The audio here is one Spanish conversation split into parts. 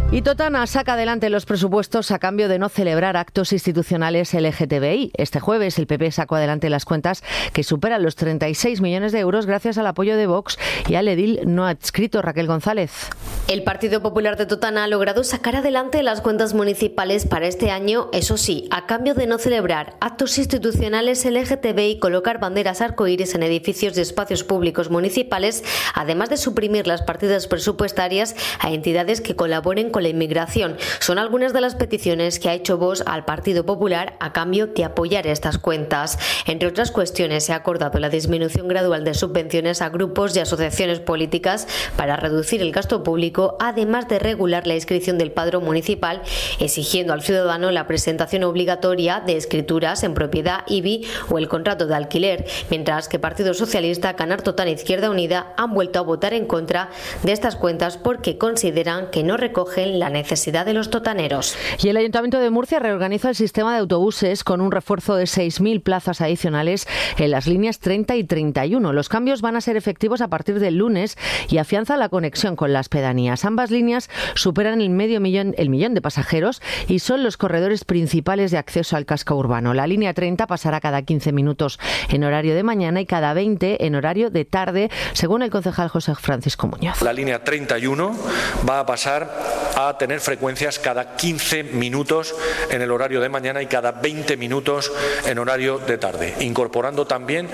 Y Totana saca adelante los presupuestos a cambio de no celebrar actos institucionales LGTBI. Este jueves el PP sacó adelante las cuentas que superan los 36 millones de euros gracias al apoyo de Vox y al edil no adscrito Raquel González. El Partido Popular de Totana ha logrado sacar adelante las cuentas municipales para este año, eso sí, a cambio de no celebrar actos institucionales LGTBI y colocar banderas arcoíris en edificios de espacios públicos municipales, además de suprimir las partidas presupuestarias a entidades que colaboren con la inmigración. Son algunas de las peticiones que ha hecho Vox al Partido Popular a cambio de apoyar estas cuentas. Entre otras cuestiones, se ha acordado la disminución gradual de subvenciones a grupos y asociaciones políticas para reducir el gasto público, además de regular la inscripción del padrón municipal, exigiendo al ciudadano la presentación obligatoria de escrituras en propiedad, IBI o el contrato de alquiler, mientras que Partido Socialista, Canar Totana e Izquierda Unida han vuelto a votar en contra de estas cuentas porque consideran que no recogen la necesidad de los totaneros. Y el Ayuntamiento de Murcia reorganiza el sistema de autobuses con un refuerzo de 6.000 plazas adicionales en las líneas 30 y 31. Los cambios van a ser efectivos a partir del lunes y afianza la conexión con las pedanías. Ambas líneas superan el millón de pasajeros y son los corredores principales de acceso al casco urbano. La línea 30 pasará cada 15 minutos en horario de mañana y cada 20 en horario de tarde, según el concejal José Francisco Muñoz. La línea 31 va a pasar a tener frecuencias cada 15 minutos en el horario de mañana y cada 20 minutos en horario de tarde, incorporando también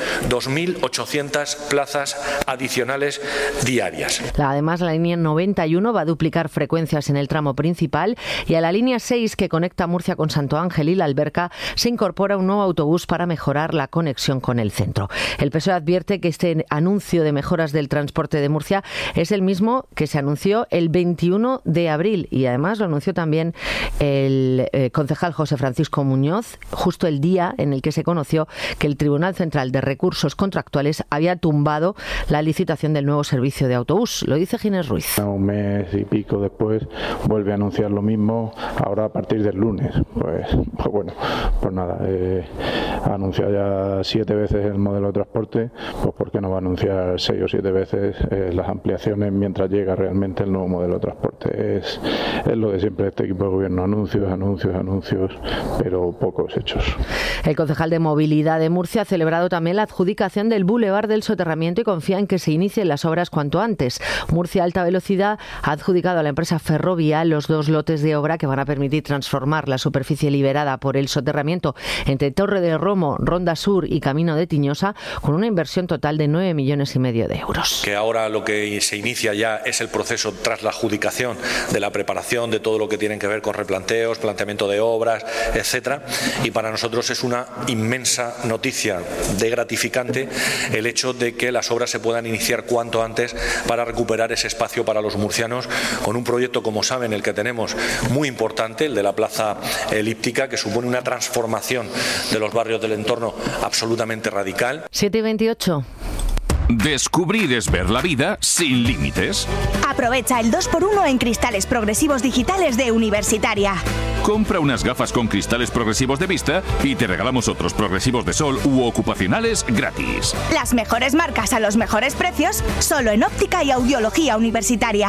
2.800 plazas adicionales diarias. Además, la línea 91 va a duplicar frecuencias en el tramo principal y a la línea 6 que conecta Murcia con Santo Ángel y La Alberca se incorpora un nuevo autobús para mejorar la conexión con el centro. El PSOE advierte que este anuncio de mejoras del transporte de Murcia es el mismo que se anunció el 21 de abril y además lo anunció también el concejal José Francisco Muñoz justo el día en el que se conoció que el Tribunal Central de Recursos Contractuales había tumbado la licitación del nuevo servicio de autobús. Lo dice Ginés Ruiz. Un mes y pico después vuelve a anunciar lo mismo, ahora a partir del lunes. Pues bueno, pues nada, ha anunciado ya 7 veces el modelo de transporte, pues ¿por qué no va a anunciar 6 o 7 veces las ampliaciones mientras llega realmente el nuevo modelo de transporte? Es lo de siempre este equipo de gobierno, anuncios, pero pocos hechos. El concejal de Movilidad de Murcia ha celebrado también la adjudicación del Boulevard del Soterramiento y confía en que se inicien las obras cuanto antes. Murcia Alta Velocidad ha adjudicado a la empresa Ferrovial los 2 lotes de obra que van a permitir transformar la superficie liberada por el soterramiento entre Torre del Romo, Ronda Sur y Camino de Tiñosa, con una inversión total de 9,5 millones de euros. Que ahora lo que se inicia ya es el proceso tras la adjudicación de la preparación de todo lo que tienen que ver con replanteos, planteamiento de obras, etcétera. Y para nosotros es una inmensa noticia de gratificante el hecho de que las obras se puedan iniciar cuanto antes para recuperar ese espacio para los murcianos con un proyecto, como saben, el que tenemos muy importante, el de la Plaza Elíptica, que supone una transformación de los barrios del entorno absolutamente radical. 7:28. Descubrir es ver la vida sin límites. Aprovecha el 2x1 en cristales progresivos digitales de Universitaria. Compra unas gafas con cristales progresivos de vista y te regalamos otros progresivos de sol u ocupacionales gratis. Las mejores marcas a los mejores precios, solo en óptica y audiología Universitaria.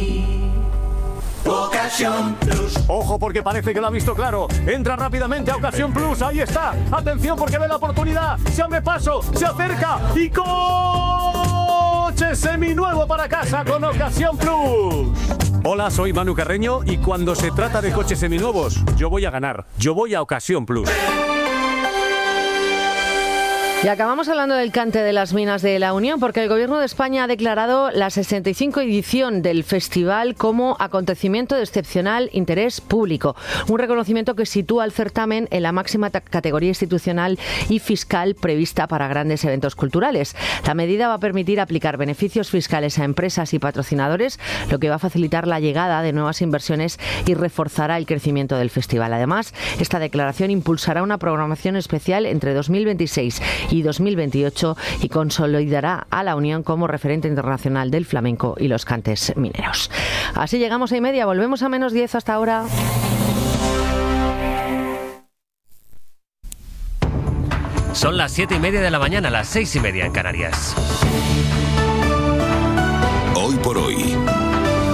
Ocasión Plus. Ojo, porque parece que lo ha visto claro. Entra rápidamente a Ocasión Plus. Ahí está. Atención, porque ve la oportunidad. Se abre paso, se acerca y coche seminuevo para casa con Ocasión Plus. Hola, soy Manu Carreño y cuando se trata de coches seminuevos, yo voy a ganar. Yo voy a Ocasión Plus. Y acabamos hablando del cante de las minas de la Unión, porque el Gobierno de España ha declarado la 65 edición del festival como acontecimiento de excepcional interés público. Un reconocimiento que sitúa al certamen en la máxima categoría institucional y fiscal prevista para grandes eventos culturales. La medida va a permitir aplicar beneficios fiscales a empresas y patrocinadores, lo que va a facilitar la llegada de nuevas inversiones y reforzará el crecimiento del festival. Además, esta declaración impulsará una programación especial entre 2026 y 2028 y consolidará a la Unión como referente internacional del flamenco y los cantes mineros. Así llegamos a 1:30, volvemos a -10 hasta ahora. Son las 7:30 de la mañana, las 6:30 en Canarias. Hoy por hoy.